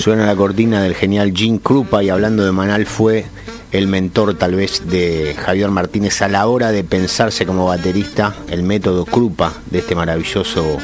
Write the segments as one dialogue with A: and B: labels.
A: Suena la cortina del genial Gene Krupa, y hablando de Manal, fue el mentor tal vez de Javier Martínez a la hora de pensarse como baterista. El método Krupa de este maravilloso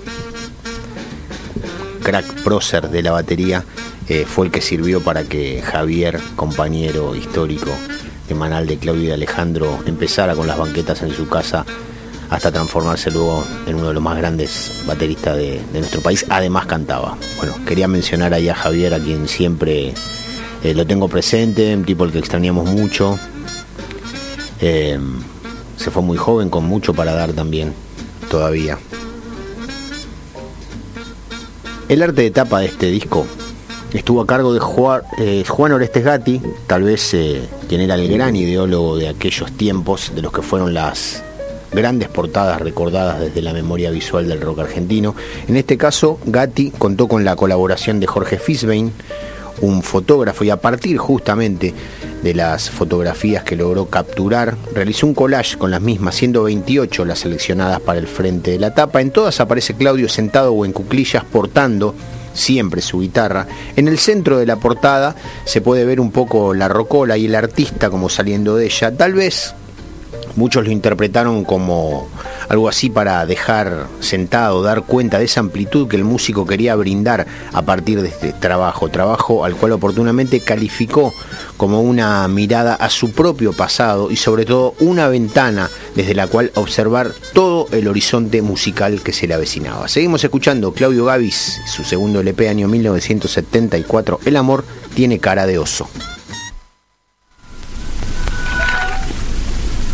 A: crack prócer de la batería fue el que sirvió para que Javier, compañero histórico de Manal, de Claudio y de Alejandro, empezara con las banquetas en su casa hasta transformarse luego en uno de los más grandes bateristas de nuestro país. Además cantaba. Bueno, quería mencionar ahí a Javier, a quien siempre lo tengo presente, un tipo al que extrañamos mucho. Se fue muy joven, con mucho para dar también, todavía. El arte de tapa de este disco estuvo a cargo de Juan Orestes Gatti, tal vez quien era el gran ideólogo de aquellos tiempos, de los que fueron las grandes portadas recordadas desde la memoria visual del rock argentino. En este caso, Gatti contó con la colaboración de Jorge Fisbein, un fotógrafo, y a partir justamente de las fotografías que logró capturar, realizó un collage con las mismas, siendo 28 las seleccionadas para el frente de la tapa. En todas aparece Claudio sentado o en cuclillas, portando siempre su guitarra. En el centro de la portada se puede ver un poco la rocola y el artista como saliendo de ella. Tal vez muchos lo interpretaron como algo así para dejar sentado, dar cuenta de esa amplitud que el músico quería brindar a partir de este trabajo al cual oportunamente calificó como una mirada a su propio pasado y sobre todo una ventana desde la cual observar todo el horizonte musical que se le avecinaba. Seguimos escuchando Claudio Gabis, su segundo LP, año 1974, El amor tiene cara de oso.